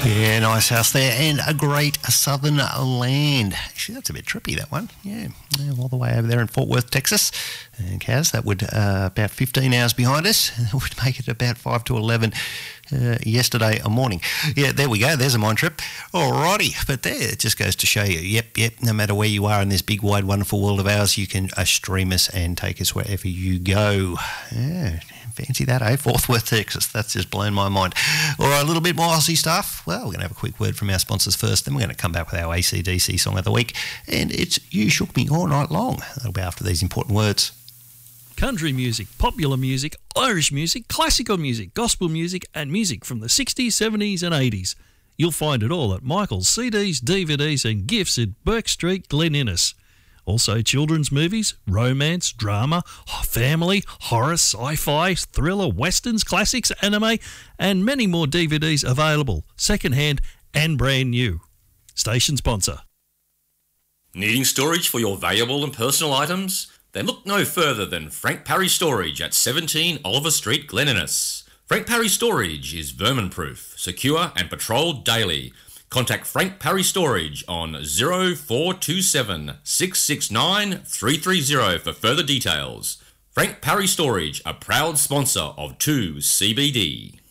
Yeah, nice house there, and a great southern land. Actually, that's a bit trippy, that one. Yeah, all the way over there in Fort Worth, Texas. And Kaz, that would about 15 hours behind us. That would make it about 5 to 11 yesterday morning. Yeah, there we go. There's a mind trip. Alrighty, but there, it just goes to show you, yep, no matter where you are in this big, wide, wonderful world of ours, you can stream us and take us wherever you go. Yeah. Fancy that, eh? Fort Worth, Texas. That's just blown my mind. All right, a little bit more Aussie stuff. Well, we're going to have a quick word from our sponsors first. Then we're going to come back with our AC/DC song of the week. And it's You Shook Me All Night Long. That'll be after these important words. Country music, popular music, Irish music, classical music, gospel music, and music from the 60s, 70s, and 80s. You'll find it all at Michael's CDs, DVDs, and gifts at Burke Street, Glen Innes. Also children's movies, romance, drama, family, horror, sci-fi, thriller, westerns, classics, anime, and many more DVDs available, second-hand and brand new. Station sponsor. Needing storage for your valuable and personal items? Then look no further than Frank Parry Storage at 17 Oliver Street, Glen Innes. Frank Parry Storage is vermin-proof, secure and patrolled daily. Contact Frank Parry Storage on 0427 669 330 for further details. Frank Parry Storage, a proud sponsor of 2CBD.